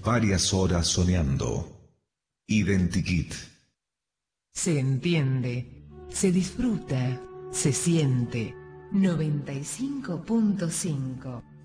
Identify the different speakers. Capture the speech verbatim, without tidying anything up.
Speaker 1: varias horas soñando. Identikit.
Speaker 2: Se entiende, se disfruta, se siente. noventa y cinco punto cinco